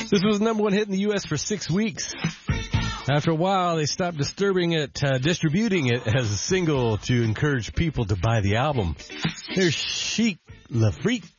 This was the number one hit in the U.S. for 6 weeks. After a while, they stopped distributing it as a single to encourage people to buy the album. There's Chic La Freak